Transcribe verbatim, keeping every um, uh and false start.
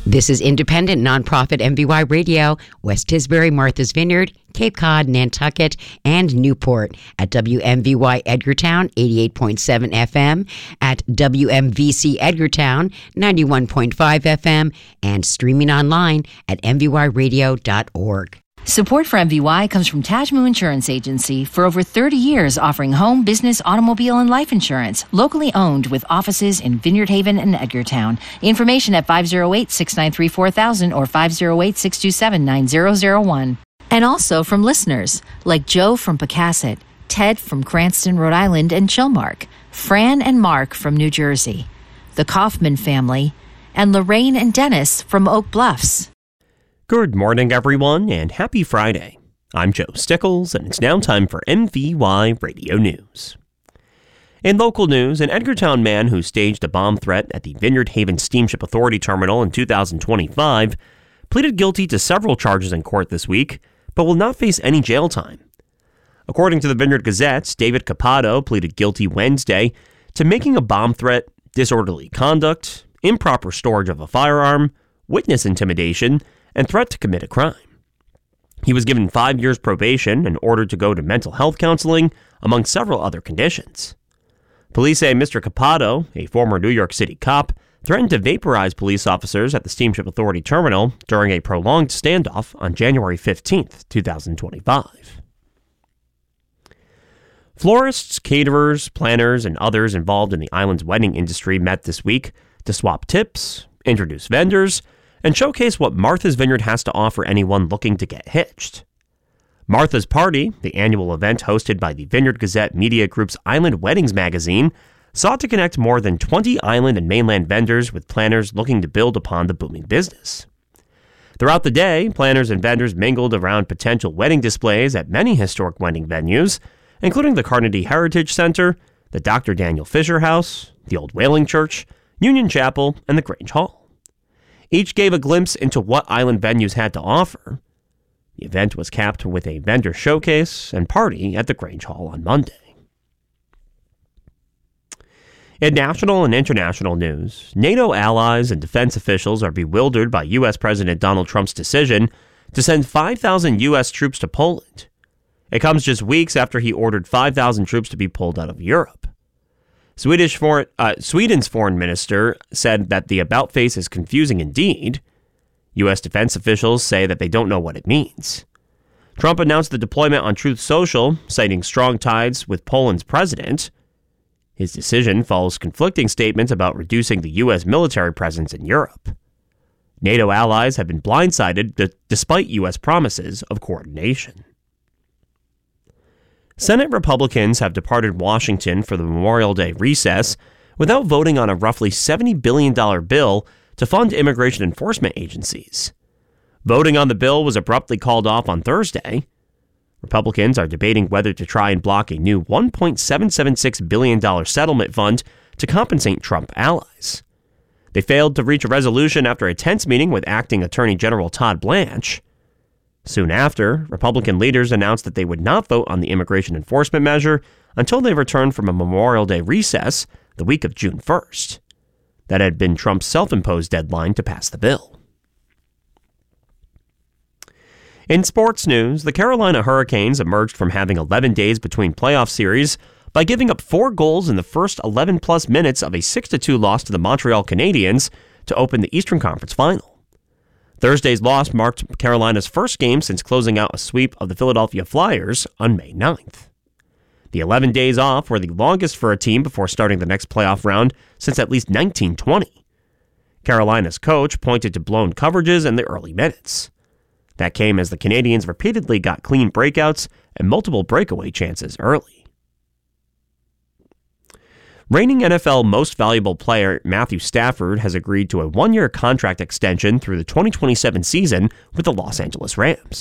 This is independent nonprofit M V Y Radio, West Tisbury, Martha's Vineyard, Cape Cod, Nantucket, and Newport at W M V Y Edgartown eighty-eight point seven F M, at W M V C Edgartown ninety-one point five F M, and streaming online at m v y radio dot org. Support for M V Y comes from Tajmu Insurance Agency, for over thirty years offering home, business, automobile, and life insurance, locally owned with offices in Vineyard Haven and Edgartown. Information at five oh eight, six nine three, four thousand or five oh eight, six two seven, nine zero zero one. And also from listeners like Joe from Pocasset, Ted from Cranston, Rhode Island, and Chilmark, Fran and Mark from New Jersey, the Kaufman family, and Lorraine and Dennis from Oak Bluffs. Good morning, everyone, and happy Friday. I'm Joe Stickles, and it's now time for M V Y Radio News. In local news, an Edgartown man who staged a bomb threat at the Vineyard Haven Steamship Authority Terminal in two thousand twenty-five pleaded guilty to several charges in court this week, but will not face any jail time. According to the Vineyard Gazette, David Capado pleaded guilty Wednesday to making a bomb threat, disorderly conduct, improper storage of a firearm, witness intimidation, and threat to commit a crime. He was given five years probation and ordered to go to mental health counseling, among several other conditions. Police say Mister Capado, a former New York City cop, threatened to vaporize police officers at the Steamship Authority Terminal during a prolonged standoff on January fifteenth, twenty twenty-five. Florists, caterers, planners, and others involved in the island's wedding industry met this week to swap tips, introduce vendors, and showcase what Martha's Vineyard has to offer anyone looking to get hitched. Martha's Party, the annual event hosted by the Vineyard Gazette Media Group's Island Weddings magazine, sought to connect more than twenty island and mainland vendors with planners looking to build upon the booming business. Throughout the day, planners and vendors mingled around potential wedding displays at many historic wedding venues, including the Carnegie Heritage Center, the Doctor Daniel Fisher House, the Old Whaling Church, Union Chapel, and the Grange Hall. Each gave a glimpse into what island venues had to offer. The event was capped with a vendor showcase and party at the Grange Hall on Monday. In national and international news, NATO allies and defense officials are bewildered by U S President Donald Trump's decision to send five thousand U S troops to Poland. It comes just weeks after he ordered five thousand troops to be pulled out of Europe. Swedish foreign, uh, Sweden's foreign minister said that the about-face is confusing indeed. U S defense officials say that they don't know what it means. Trump announced the deployment on Truth Social, citing strong ties with Poland's president. His decision follows conflicting statements about reducing the U S military presence in Europe. NATO allies have been blindsided d- despite U S promises of coordination. Senate Republicans have departed Washington for the Memorial Day recess without voting on a roughly seventy billion dollars bill to fund immigration enforcement agencies. Voting on the bill was abruptly called off on Thursday. Republicans are debating whether to try and block a new one point seven seven six billion dollars settlement fund to compensate Trump allies. They failed to reach a resolution after a tense meeting with Acting Attorney General Todd Blanche. Soon after, Republican leaders announced that they would not vote on the immigration enforcement measure until they returned from a Memorial Day recess the week of June first. That had been Trump's self-imposed deadline to pass the bill. In sports news, the Carolina Hurricanes emerged from having eleven days between playoff series by giving up four goals in the first eleven-plus minutes of a six to two loss to the Montreal Canadiens to open the Eastern Conference Final. Thursday's loss marked Carolina's first game since closing out a sweep of the Philadelphia Flyers on May ninth. The eleven days off were the longest for a team before starting the next playoff round since at least nineteen twenty. Carolina's coach pointed to blown coverages in the early minutes. That came as the Canadiens repeatedly got clean breakouts and multiple breakaway chances early. Reigning N F L Most Valuable Player Matthew Stafford has agreed to a one-year contract extension through the twenty twenty-seven season with the Los Angeles Rams.